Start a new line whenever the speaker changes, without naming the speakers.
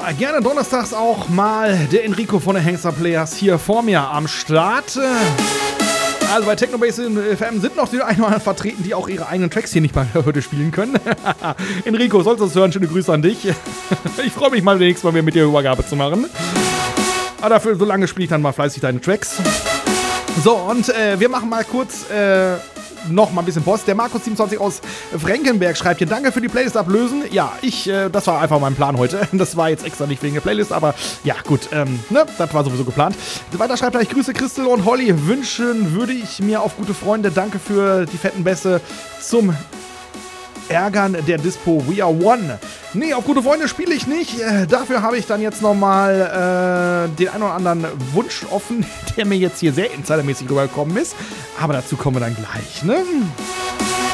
gerne donnerstags auch mal der Enrico von den Hangster Players hier vor mir am Start. Also bei Technobase FM sind noch die ein oder anderen vertreten, die auch ihre eigenen Tracks hier nicht mal heute spielen können. Enrico, sollst du es hören, schöne Grüße an dich. Ich freue mich mal nächstes Mal wieder mit dir Übergabe zu machen. Aber dafür, so lange spiele ich dann mal fleißig deine Tracks. So, und wir machen mal kurz noch mal ein bisschen Post. Der Markus27 aus Frankenberg schreibt hier: Danke für die Playlist ablösen. Ja, das war einfach mein Plan heute. Das war jetzt extra nicht wegen der Playlist, aber ja, gut, das war sowieso geplant. Weiter schreibt er: Ich grüße Christel und Holly. Wünschen würde ich mir auf gute Freunde. Danke für die fetten Bässe zum Ärgern der Dispo We Are One. Nee, auf gute Freunde spiele ich nicht. Dafür habe ich dann jetzt nochmal den einen oder anderen Wunsch offen, der mir jetzt hier sehr insidermäßig rübergekommen ist. Aber dazu kommen wir dann gleich, ne?